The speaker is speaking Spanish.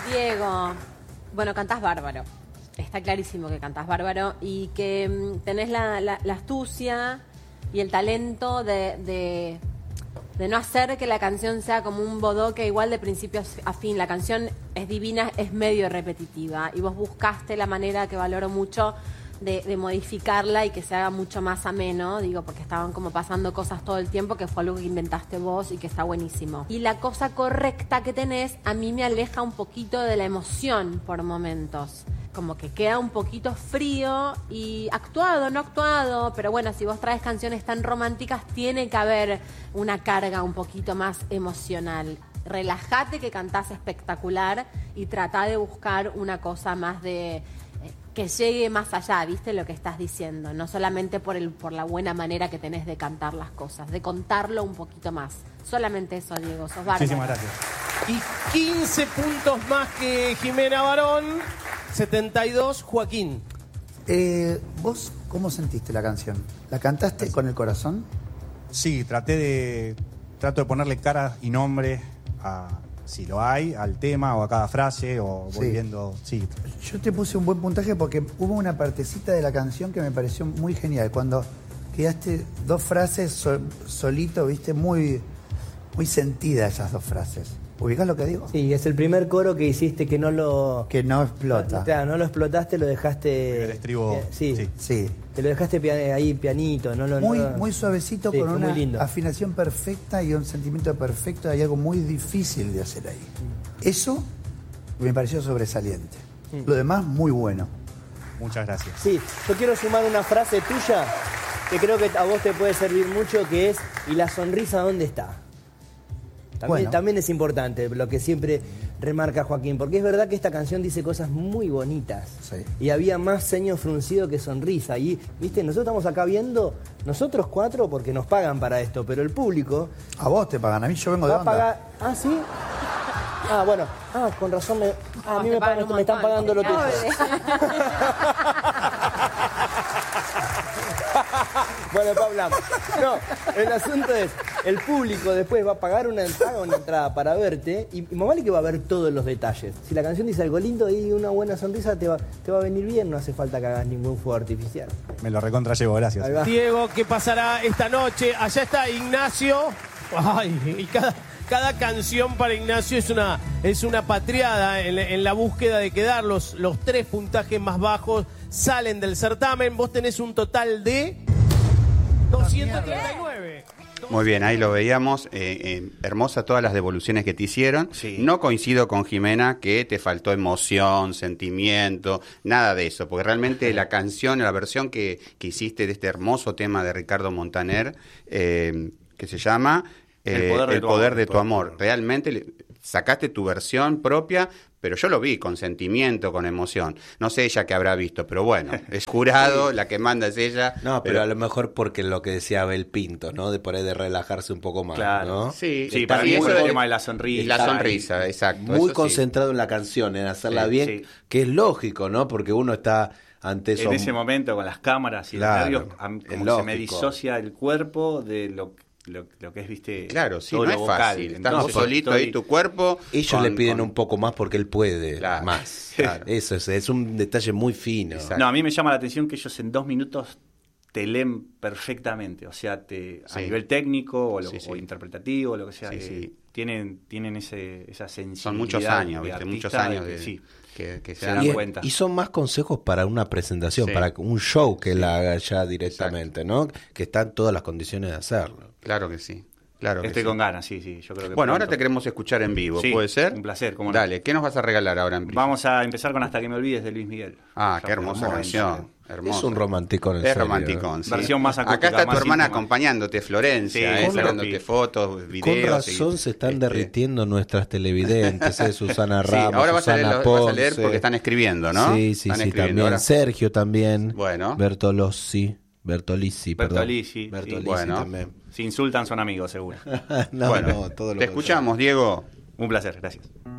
Diego, bueno, cantás bárbaro. Está clarísimo que cantás bárbaro y que tenés la astucia y el talento de no hacer que la canción sea como un bodoque igual de principio a fin. La canción es divina, es medio repetitiva y vos buscaste la manera que valoro mucho de modificarla y que se haga mucho más ameno, digo, porque estaban como pasando cosas todo el tiempo, que fue algo que inventaste vos y que está buenísimo. Y la cosa correcta que tenés a mí me aleja un poquito de la emoción por momentos. Como que queda un poquito frío y actuado, no actuado, pero bueno, si vos traes canciones tan románticas, tiene que haber una carga un poquito más emocional. Relájate, que cantás espectacular, y trata de buscar una cosa más de que llegue más allá, ¿viste? Lo que estás diciendo, no solamente por la buena manera que tenés de cantar las cosas, de contarlo un poquito más. Solamente eso, Diego, sos bárbaro. Muchísimas gracias. Y 15 puntos más que Jimena Barón, 72, Joaquín. ¿Vos cómo sentiste la canción? ¿La cantaste con el corazón? Sí, trato de ponerle cara y nombre a, si lo hay, al tema o a cada frase o Sí. volviendo. Sí. Yo te puse un buen puntaje porque hubo una partecita de la canción que me pareció muy genial. Cuando quedaste dos frases solito, viste, muy sentidas esas dos frases. ¿Ubicás lo que digo? Sí, es el primer coro que hiciste que no lo... Que no explota. Claro, no lo explotaste, lo dejaste... El estribo. Sí. Sí. Te lo dejaste ahí pianito. Muy suavecito, sí, con fue una muy lindo. afinación perfecta y un sentimiento perfecto. Hay algo muy difícil de hacer ahí. Eso me pareció sobresaliente. Lo demás, muy bueno. Muchas gracias. Sí, yo quiero sumar una frase tuya que creo que a vos te puede servir mucho, que es: ¿y la sonrisa dónde está? También es importante, lo que siempre remarca Joaquín, porque es verdad que esta canción dice cosas muy bonitas. Sí. Y había más ceño fruncido que sonrisa. Y, viste, nosotros estamos acá viendo, nosotros cuatro, porque nos pagan para esto, pero el público... A vos te pagan, a mí yo vengo de va a onda. pagar... ¿Ah, sí? Ah, bueno. Ah, con razón a mí me están pagando lo tuyo. Bueno, después hablamos. No, el asunto es, el público después va a pagar una entrada para verte, y más vale que va a ver todos los detalles. Si la canción dice algo lindo y una buena sonrisa, te va a venir bien, no hace falta que hagas ningún fuego artificial. Me lo recontra llevo, gracias. Ahí va. Diego, ¿qué pasará esta noche? Allá está Ignacio. Ay, y cada canción para Ignacio es una patriada en la búsqueda de quedar. Los 3 puntajes más bajos salen del certamen. Vos tenés un total de 239. Muy bien, ahí lo veíamos. Hermosa todas las devoluciones que te hicieron. Sí. No coincido con Jimena que te faltó emoción, sentimiento, nada de eso, porque realmente la canción, la versión que hiciste de este hermoso tema de Ricardo Montaner, que se llama El poder de tu amor. Realmente sacaste tu versión propia, pero yo lo vi con sentimiento, con emoción. No sé ella qué habrá visto, pero bueno, es jurado, la que manda es ella. No, pero a lo mejor porque lo que decía Abel Pinto, ¿no? De por ahí de relajarse un poco más, Claro. ¿no? Sí, Sí, está para mí bien, es eso el de- tema de la sonrisa. La sonrisa, exacto. Muy eso sí. concentrado en la canción, en hacerla Sí, bien, sí. que es lógico, ¿no? Porque uno está ante eso. En ese momento, con las cámaras y Claro, los nervios, como es que se me lógico. disocia el cuerpo de lo que es, viste, Claro, sí, todo no lo es vocal. fácil. Estás Entonces, vos solito ahí, tu cuerpo. Ellos le piden un poco más porque él puede Claro. más. Claro. Eso es un detalle muy fino. Exacto. No, a mí me llama la atención que ellos en 2 minutos te leen perfectamente. O sea, a Sí. nivel técnico Sí, sí. o interpretativo, o lo que sea, Sí, sí. tienen esa sensibilidad. Son muchos años, de ¿viste? artista, Muchos años que de, sí. que se Se dan dan Y, cuenta. y son más consejos para una presentación, Sí. para un show que la haga ya directamente, ¿no? Que están todas las condiciones de hacerlo. Claro que sí. Claro que Estoy sí. con ganas, sí, yo creo que Bueno, ahora pronto. te queremos escuchar en vivo, Sí, ¿puede ser? un placer, cómo no. Dale, ¿qué nos vas a regalar ahora en vivo? Vamos a empezar con Hasta que me olvides de Luis Miguel. Ah, Ya qué hermosa fue un canción. momento. Hermosa. Es un romanticón en Es serio, romanticón, sí. Versión más acústica, Acá está más tu hermana íntima. acompañándote, Florencia, Sí, sacándote sí. fotos, videos. Con razón se están derritiendo nuestras televidentes, Susana Sí, Ramos, ahora vas a, Susana vas a leer Ponce. porque están escribiendo, ¿no? Sí, Están sí, escribiendo. también. Ahora- Sergio también. Bueno. Bertolisi, perdón. Bertolisi, Bertolisi sí. Bueno. también. Si insultan son amigos, seguro. No, Bueno, no, todo lo te contrario. escuchamos, Diego. Un placer, gracias.